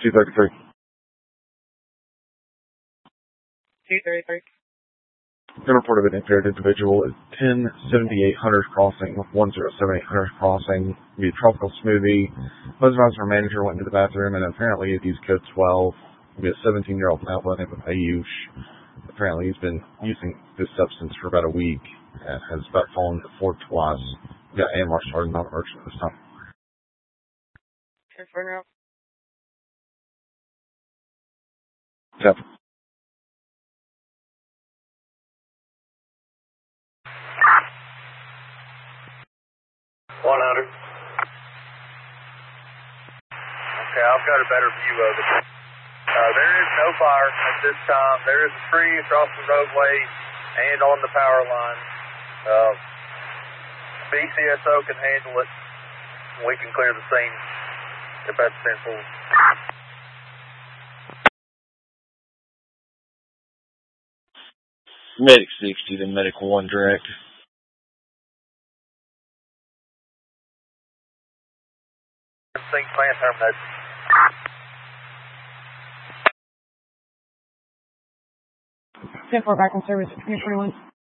233. 233. Been reported an impaired individual at 1078 Hunters Crossing, 1078 Hunters Crossing, be a tropical smoothie. Most of our manager went into the bathroom and apparently he's used code 12. Be a 17-year-old male by the name of Ayush. Apparently he's been using this substance for about a week and has about fallen to the floor twice. We got AMR started, not emergent this time. For now. Yep. 100. Okay, I've got a better view of it. There is no fire at this time. There is a tree across the roadway and on the power line. BCSO can handle it. We can clear the scene if that's simple. Medic 60 to Medic 1 direct. Things plan terminated. 10-4 back on service, 321.